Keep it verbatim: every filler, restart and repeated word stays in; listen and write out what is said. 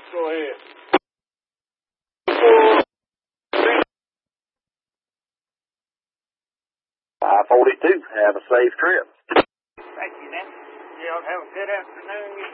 Go ahead. five forty-two. Have a safe trip. Thank you, Nancy. Y'all have a good afternoon.